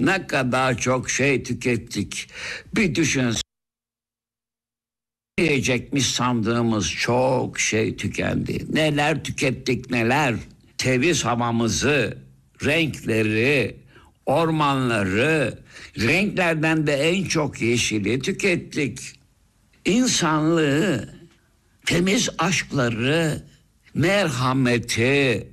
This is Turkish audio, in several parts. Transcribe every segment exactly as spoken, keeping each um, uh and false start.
Ne kadar çok şey tükettik. Bir düşün. Yiyecekmiş sandığımız çok şey tükendi. Neler tükettik neler. Temiz havamızı, renkleri, ormanları, renklerden de en çok yeşili tükettik. İnsanlığı, temiz aşkları, merhameti,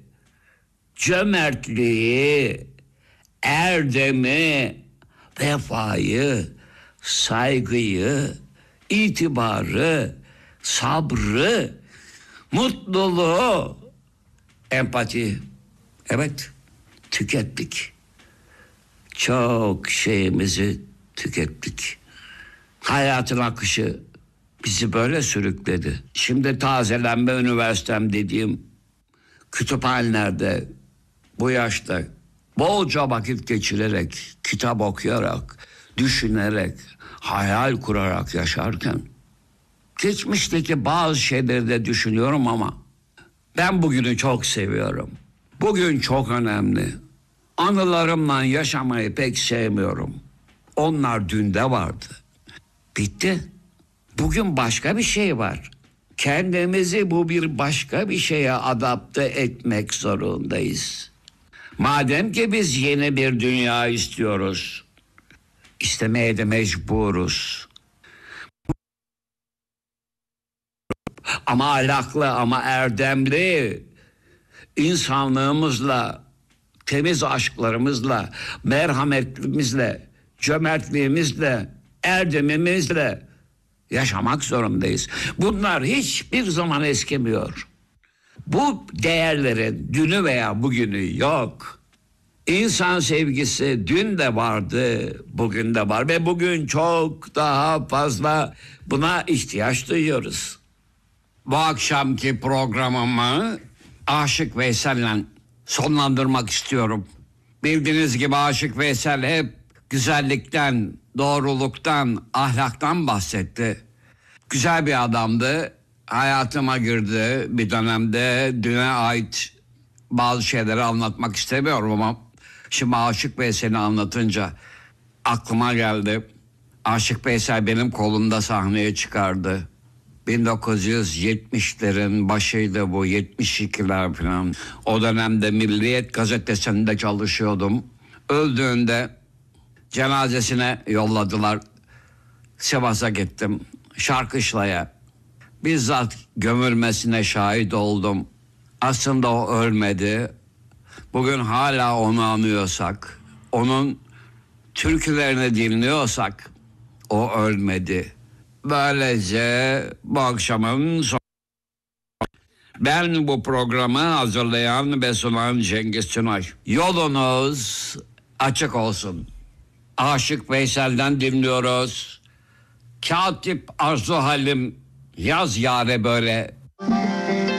cömertliği, erdemi, vefayı, saygıyı, itibarı, sabrı, mutluluğu, empati. Evet, tükettik. Çok şeyimizi tükettik. Hayatın akışı bizi böyle sürükledi. Şimdi tazelenme üniversitem dediğim kütüphanelerde bu yaşta bolca vakit geçirerek, kitap okuyarak, düşünerek, hayal kurarak yaşarken geçmişteki bazı şeyleri de düşünüyorum ama ben bugünü çok seviyorum. Bugün çok önemli. Anılarımla yaşamayı pek sevmiyorum. Onlar dünde vardı. Bitti. Bugün başka bir şey var. Kendimizi bu bir başka bir şeye adapte etmek zorundayız. Madem ki biz yeni bir dünya istiyoruz, istemeye de mecburuz. Ama ahlaklı, ama erdemli, insanlığımızla, temiz aşklarımızla, merhametimizle, cömertliğimizle, erdemimizle yaşamak zorundayız. Bunlar hiçbir zaman eskimiyor. Bu değerlerin dünü veya bugünü yok. İnsan sevgisi dün de vardı, bugün de var ve bugün çok daha fazla buna ihtiyaç duyuyoruz. Bu akşamki programımı Aşık Veysel'le sonlandırmak istiyorum. Bildiğiniz gibi Aşık Veysel hep güzellikten, doğruluktan, ahlaktan bahsetti. Güzel bir adamdı. Hayatıma girdi bir dönemde. Düne ait bazı şeyleri anlatmak istemiyorum ama şimdi Aşık Veysel'i anlatınca aklıma geldi. Aşık Veysel benim kolumda sahneye çıkardı. bin dokuz yüz yetmişlerin başıydı bu, yetmiş ikiler falan. O dönemde Milliyet gazetesinde çalışıyordum. Öldüğünde cenazesine yolladılar. Sivas'a gittim. Şarkışla'ya. Bizzat gömülmesine şahit oldum. Aslında o ölmedi. Bugün hala onu anıyorsak, onun türkülerini dinliyorsak o ölmedi. Böylece bu akşamın son... Ben bu programı hazırlayan ve sunan Cengiz Tünay. Yolunuz açık olsun. Aşık Veysel'den dinliyoruz. Katip Arzu Halim, yaz yâre böyle.